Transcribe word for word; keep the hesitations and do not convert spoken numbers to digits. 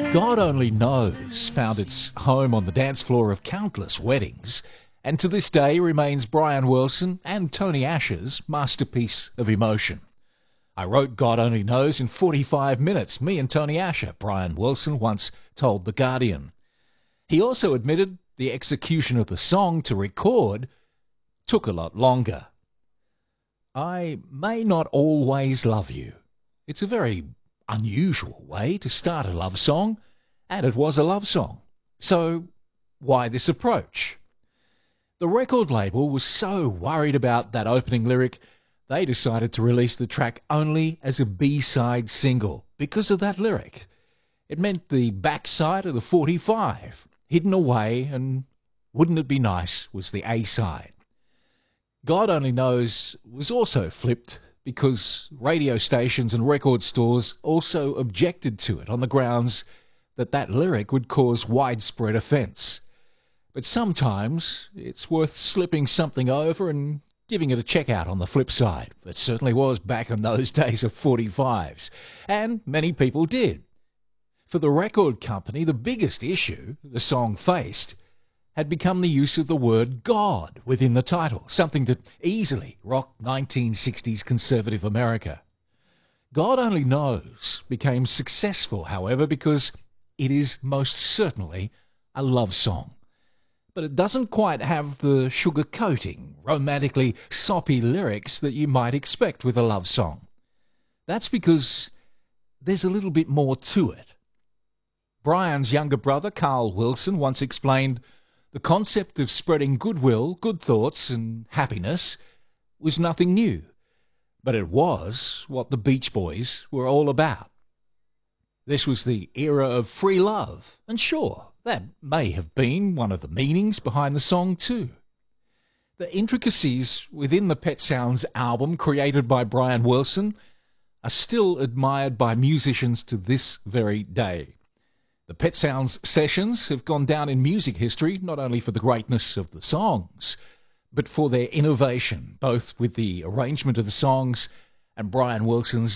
God Only Knows found its home on the dance floor of countless weddings, and to this day remains Brian Wilson and Tony Asher's masterpiece of emotion. I wrote God Only Knows in forty-five minutes, me and Tony Asher, Brian Wilson once told The Guardian. He also admitted the execution of the song to record took a lot longer. I may not always love you. It's a very unusual way to start a love song, and it was a love song. So why this approach? The record label was so worried about that opening lyric, they decided to release the track only as a B-side single because of that lyric. It meant the backside of the forty-five, hidden away, and Wouldn't It Be Nice was the A-side. God Only Knows was also flipped because radio stations and record stores also objected to it on the grounds that that lyric would cause widespread offence. But sometimes it's worth slipping something over and giving it a check out on the flip side. It certainly was back in those days of forty-fives, and many people did. For the record company, the biggest issue the song faced had become the use of the word God within the title, something that easily rocked nineteen sixties conservative America. God Only Knows became successful, however, because it is most certainly a love song. But it doesn't quite have the sugar-coating, romantically soppy lyrics that you might expect with a love song. That's because there's a little bit more to it. Brian's younger brother, Carl Wilson, once explained, the concept of spreading goodwill, good thoughts, and happiness was nothing new, but it was what the Beach Boys were all about. This was the era of free love, and sure, that may have been one of the meanings behind the song too. The intricacies within the Pet Sounds album created by Brian Wilson are still admired by musicians to this very day. The Pet Sounds sessions have gone down in music history not only for the greatness of the songs, but for their innovation, both with the arrangement of the songs and Brian Wilson's